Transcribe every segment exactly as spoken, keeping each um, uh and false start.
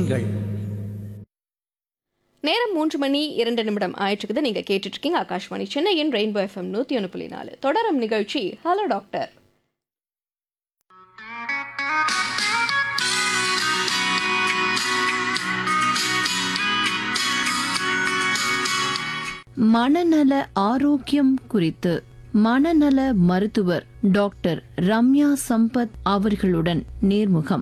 நீங்கள். நேரம் மூன்று மணி இரண்டு நிமிடம் ஆயிற்றுக்குது. நீங்க கேட்டுட்டு இருக்கீங்க ஆகாஷ்வாணி சென்னையின் ரெயின்போ எஃப்எம் நூத்தி ஒன்று புள்ளி நாலு. தொடரும் நிகழ்ச்சி ஹலோ டாக்டர். மனநல ஆரோக்கியம் குறித்து மனநல மருத்துவர் டாக்டர் ரம்யா சம்பத் அவர்களுடன் நேர்முகம்.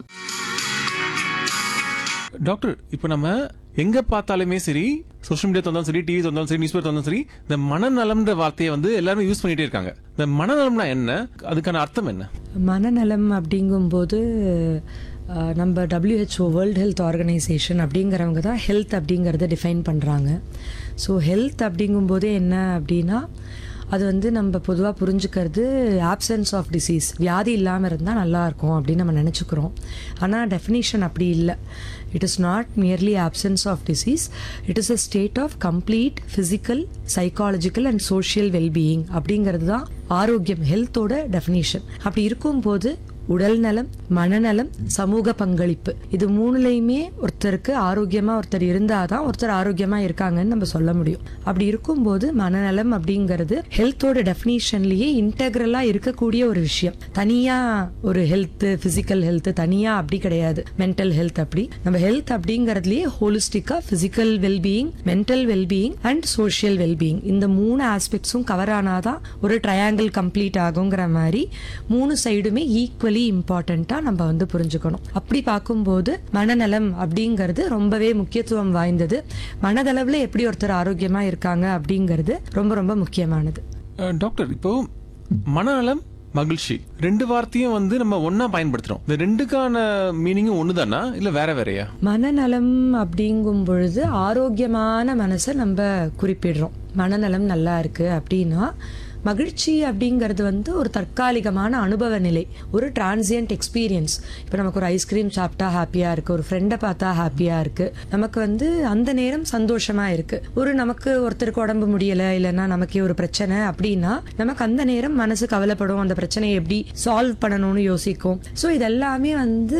டாக்டர், இப்போ நம்ம எங்க பார்த்தாலுமே சரி, சோஷியல் மீடியா தந்தாலும் சரி, டிவி தந்தாலும் சரி, நியூஸ் பேப்பர் தந்தாலும் சரி, இந்த மனநலம்ன்ற வார்த்தையை வந்து எல்லாருமே யூஸ் பண்ணிட்டே இருக்காங்க. இந்த மனநலம்னா என்ன, அதுக்கான அர்த்தம் என்ன? மனநலம் அப்படிங்கும்போது நம்ம டபிள்யூஹெச்ஓ வேர்ல்டு ஹெல்த் ஆர்கனைசேஷன் அப்படிங்கிறவங்க தான் ஹெல்த் அப்படிங்கிறத டிஃபைன் பண்ணுறாங்க. ஸோ ஹெல்த் அப்படிங்கும்போதே என்ன அப்படின்னா, அது வந்து நம்ம பொதுவாக புரிஞ்சுக்கிறது ஆப்சன்ஸ் ஆஃப் டிசீஸ், வியாதி இல்லாமல் இருந்தால் நல்லாயிருக்கும் அப்படின்னு நம்ம நினச்சிக்கிறோம். ஆனால் டெஃபினிஷன் அப்படி இல்லை. It is not merely options of disease, it is a state of complete physical, psychological and social wellbeing அப்படிங்கிறது தான் ஆரோக்கியம், ஹெல்த்தோட டெஃபினிஷன். அப்படி இருக்கும்போது உடல் நலம், மனநலம், சமூக பங்களிப்பு, இது மூணுலையுமே ஒருத்தருக்கு ஆரோக்கியமா ஒருத்தர் இருந்தாதான் ஒருத்தர் ஆரோக்கியமா இருக்காங்கன்னு நம்ம சொல்ல முடியும். அப்படி இருக்கும்போது மனநலம் அப்படிங்கிறது ஹெல்த்தோட டெஃபினிஷன்லயே இன்டெகிரலா இருக்கக்கூடிய ஒரு விஷயம். தனியா ஒரு ஹெல்த், பிசிக்கல் ஹெல்த் தனியா அப்படி கிடையாது. மென்டல் ஹெல்த் அப்படி நம்ம health அப்படிங்கறதுலயே ஹோலிஸ்டிக்கா physical wellbeing, mental wellbeing and social wellbeing, இந்த மூணு ஆஸ்பெக்ட்ஸும் கவர் ஆனாதான் ஒரு ட்ரையாங்கிள் கம்ப்ளீட் ஆகுங்கிற மாதிரி மூணு சைடுமே ஈக்குவல் இம்பார்ட்டன்ட்டா நம்ம வந்து புரிஞ்சுக்கணும். அப்படி பார்க்கும்போது மனநலம் அப்படிங்கிறது ரொம்பவே முக்கியத்துவம் வாய்ந்தது. மனதளவுல எப்படி ஒருத்தர் ஆரோக்கியமா இருக்காங்க அப்படிங்கிறது ரொம்ப ரொம்ப முக்கியமானது. டாக்டர், இப்போ மனநலம், மகிழ்ச்சி ரெண்டு வார்த்தையும் வந்து நம்ம ஒன்னா பயன்படுத்துறோம். இந்த ரெண்டுக்கான மீனிங்கும் ஒண்ணுதானா இல்ல வேற வேறையா? மனநலம் அப்படிங்கும் பொழுது ஆரோக்கியமான மனசை நம்ம குறிப்பிடுறோம். மனநலம் நல்லா இருக்கு அப்படின்னா, மகிழ்ச்சி அப்படிங்கிறது வந்து ஒரு தற்காலிகமான அனுபவ நிலை, ஒரு டிரான்சியன்ட் எக்ஸ்பீரியன்ஸ். இப்போ நமக்கு ஒரு ஐஸ்கிரீம் சாப்பிட்டா ஹாப்பியா இருக்கு, ஒரு ஃப்ரெண்டை பார்த்தா ஹாப்பியா இருக்கு, நமக்கு வந்து அந்த நேரம் சந்தோஷமா இருக்கு. ஒரு நமக்கு ஒருத்தருக்கு உடம்பு முடியல, இல்லைன்னா நமக்கே ஒரு பிரச்சனை அப்படின்னா நமக்கு அந்த நேரம் மனசு கவலைப்படும், அந்த பிரச்சனையை எப்படி சால்வ் பண்ணணும்னு யோசிக்கும். ஸோ இதெல்லாமே வந்து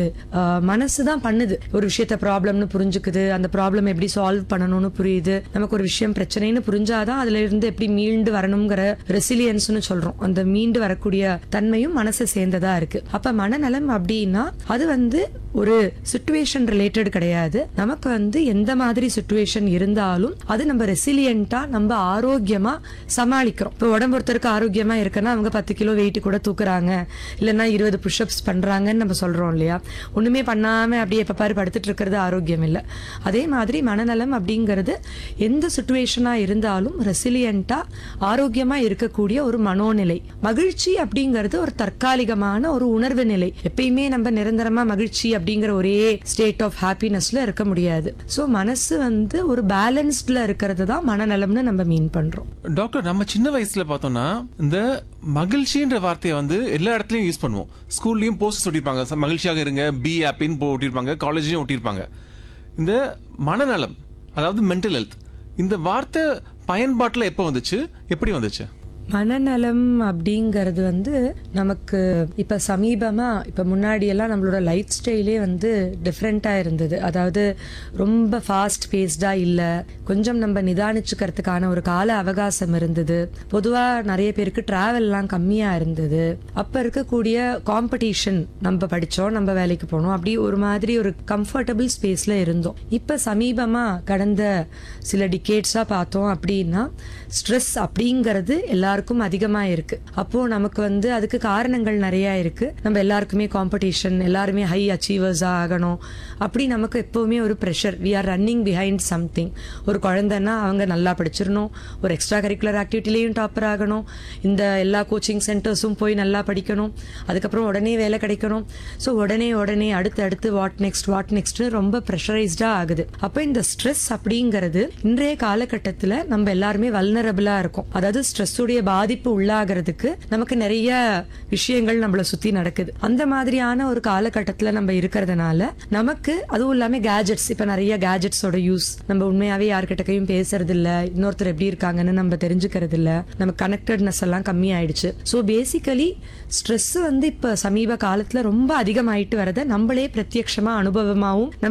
மனசு தான் பண்ணுது. ஒரு விஷயத்த ப்ராப்ளம்னு புரிஞ்சுக்குது, அந்த ப்ராப்ளம் எப்படி சால்வ் பண்ணணும்னு புரியுது. நமக்கு ஒரு விஷயம் பிரச்சனைன்னு புரிஞ்சாதான் அதுல இருந்து எப்படி மீண்டு வரணுங்கிற ரெசிலியன்ஸ்னு சொல்றோம். அந்த மீண்டு வரக்கூடிய தன்மையும் மனசை சேர்ந்ததா இருக்கு. அப்ப மனநலம் அப்படின்னா அது வந்து ஒரு சிச்சுவேஷன் ரிலேட்டட் கிடையாது. நமக்கு வந்து எந்த மாதிரி சிச்சுவேஷன் இருந்தாலும் அது நம்ம ரெசிலியன்ட்டா, நம்ம ஆரோக்கியமா சமாளிக்கிறோம். இப்போ உடம்பு ஒருத்தருக்கு ஆரோக்கியமா இருக்குன்னா அவங்க பத்து கிலோ வெயிட் கூட தூக்குறாங்க, இல்லைன்னா இருபது புஷ்அப்ஸ் பண்றாங்கன்னு நம்ம சொல்றோம் இல்லையா. ஒண்ணுமே பண்ணாம அப்படியே எப்ப பாரு படுத்துட்டு இருக்கிறது ஆரோக்கியம் இல்லை. அதே மாதிரி மனநலம் அப்படிங்கிறது எந்த சிச்சுவேஷனா இருந்தாலும் ரெசிலியன்ட்டா ஆரோக்கியமா இருக்கக்கூடிய ஒரு மனோநிலை. மகிழ்ச்சி அப்படிங்கிறது ஒரு தற்காலிகமான ஒரு உணர்வு நிலை. எப்பயுமே நம்ம நிரந்தரமா மகிழ்ச்சி அப்படிங்கிற ஒரே ஸ்டேட் ஆஃப் ஹாப்பினஸ்ல இருக்க முடியாது. சோ மனசு வந்து ஒரு பேலன்ஸ்ட்ல இருக்கிறது தான் மனநலம்னு நம்ம மீன் பண்றோம். டாக்டர், நம்ம சின்ன வயசுல பார்த்தோம்னா இந்த மகிழ்ச்சின்ற வார்த்தையை வந்து எல்லா இடத்துலயும் யூஸ் பண்ணுவோம். ஸ்கூல்லயும் போஸ்டர்ஸ் ஒட்டிருப்பாங்க, மகிழ்ச்சியாக இருங்க, பி ஹாப்பின்னு ஒட்டிருப்பாங்க, காலேஜ்லயும் ஒட்டிருப்பாங்க. இந்த மனநலம், அதாவது மென்டல் ஹெல்த், இந்த வார்த்தை பயன்பாட்டுல எப்ப வந்துச்சு, எப்படி வந்துச்சு? மனநலம் அப்படிங்கிறது வந்து நமக்கு இப்ப சமீபமா, இப்ப முன்னாடி எல்லாம் நம்மளோட லைஃப் ஸ்டைலே வந்து டிஃப்ரெண்டா இருந்தது. அதாவது ரொம்ப ஃபாஸ்ட் பேஸ்டா இல்ல, கொஞ்சம் நம்ம நிதானிச்சுக்கிறதுக்கான ஒரு கால அவகாசம் இருந்தது. பொதுவா நிறைய பேருக்கு டிராவல் எல்லாம் கம்மியா இருந்தது. அப்ப இருக்கக்கூடிய காம்படிஷன், நம்ம படிச்சோம், நம்ம வேலைக்கு போனோம், அப்படி ஒரு மாதிரி ஒரு கம்ஃபர்டபுள் ஸ்பேஸ்ல இருந்தோம். இப்ப சமீபமா கடந்த சில டிகேட்ஸா பார்த்தோம் அப்படின்னா ஸ்ட்ரெஸ் அப்படிங்கிறது எல்லாருக்கும் அதிகமா இருக்கு. அப்போ நமக்கு வந்து அதுக்கு காரணங்கள் நிறைய இருக்கு. நம்ம எல்லாருக்குமே காம்படிஷன், எல்லாருமே ஹை அச்சீவர்ஸா ஆகணும், அப்படி நமக்கு எப்பவுமே ஒரு pressure. We are running behind something. ஒரு குழந்தைன்னா அவங்க நல்லா படிச்சிடணும், ஒரு எக்ஸ்ட்ரா கரிக்குலர் ஆக்டிவிட்டிலையும் டாப்பர் ஆகணும், இந்த எல்லா கோச்சிங் சென்டர்ஸும் போய் நல்லா படிக்கணும், அதுக்கப்புறம் உடனே வேலை கிடைக்கணும். ஸோ உடனே உடனே அடுத்து அடுத்து வாட் நெக்ஸ்ட் வாட் நெக்ஸ்ட் ரொம்ப ப்ரெஷரைஸ்டா ஆகுது. அப்போ இந்த ஸ்ட்ரெஸ் அப்படிங்கிறது இன்றைய காலகட்டத்தில் நம்ம எல்லாருமே வல்னரபிளா இருக்கும். அதாவது ஸ்ட்ரெஸ்ஸுடைய பாதிப்பு உள்ளாகிறதுக்கு நமக்கு நிறைய விஷயங்கள் நம்மளை சுத்தி நடக்குது. அந்த மாதிரியான ஒரு காலகட்டத்துல நம்ம இருக்கிறதுனால நமக்கு அதுவும் இல்லாம கேஜெட்ஸ், இப்ப நிறைய கேஜெட்ஸோட யூஸ், நம்ம உண்மையாவே யார்கிட்டக்கையும் பேசுறது இல்ல, இன்னொருத்தர் எப்படி இருக்காங்கன்னு நம்ம தெரிஞ்சுக்கிறது இல்ல, நம்ம கனெக்டட்னஸ் எல்லாம் கம்மி ஆயிடுச்சு. ஸோ பேசிக்கலி ஸ்ட்ரெஸ் வந்து இப்ப சமீப காலத்துல ரொம்ப அதிகமாயிட்டு வரத நம்மளே பிரத்யட்சமா அனுபவமாவும் நம்ம